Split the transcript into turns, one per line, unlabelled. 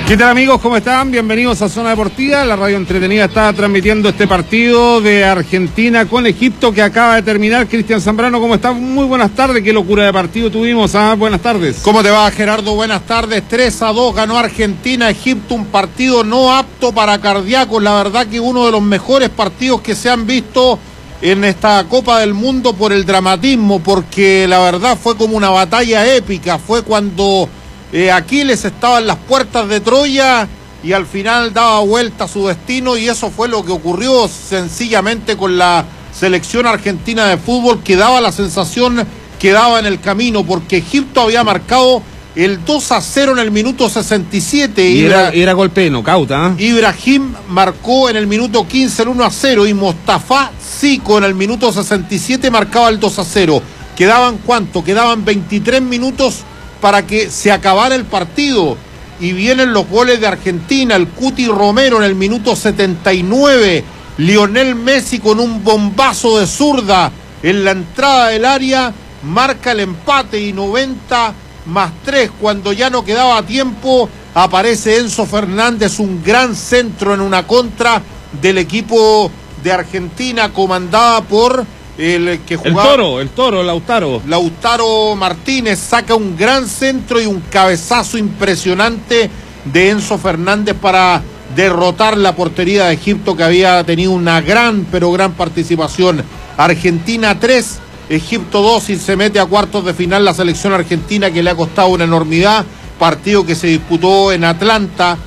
¿Qué tal, amigos? ¿Cómo están? Bienvenidos a Zona Deportiva. La radio entretenida está transmitiendo este partido de Argentina con Egipto que acaba de terminar. Cristian Zambrano, ¿cómo está? Muy buenas tardes. Qué locura de partido tuvimos. Buenas tardes.
¿Cómo te va, Gerardo? Buenas tardes. 3-2 ganó Argentina. Egipto, un partido no apto para cardíacos. La verdad que uno de los mejores partidos que se han visto en esta Copa del Mundo por el dramatismo, porque la verdad fue como una batalla épica. Fue cuando Aquiles estaba en las puertas de Troya y al final daba vuelta a su destino, y eso fue lo que ocurrió sencillamente con la selección argentina de fútbol, que daba la sensación que daba en el camino, porque Egipto había marcado el 2-0 en el minuto 67.
Y era golpe de nocauta.
Ibrahim marcó en el minuto 15 el 1-0 y Mostafa Zico en el minuto 67 marcaba el 2-0. ¿Quedaban cuánto? Quedaban 23 minutos para que se acabara el partido, y vienen los goles de Argentina. El Cuti Romero en el minuto 79, Lionel Messi con un bombazo de zurda en la entrada del área marca el empate, y 90+3, cuando ya no quedaba tiempo, aparece Enzo Fernández, un gran centro en una contra del equipo de Argentina comandada por el que jugaba
el toro,
Lautaro Martínez. Saca un gran centro y un cabezazo impresionante de Enzo Fernández para derrotar la portería de Egipto, que había tenido una gran, pero gran participación. Argentina 3, Egipto 2, y se mete a cuartos de final la selección argentina, que le ha costado una enormidad. Partido que se disputó en Atlanta.